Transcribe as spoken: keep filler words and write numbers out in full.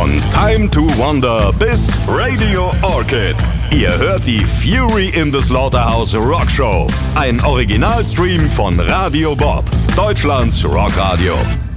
Von Time to Wonder bis Radio Orchid. Ihr hört die Fury in the Slaughterhouse Rock Show. Ein Originalstream von Radio Bob, Deutschlands Rockradio.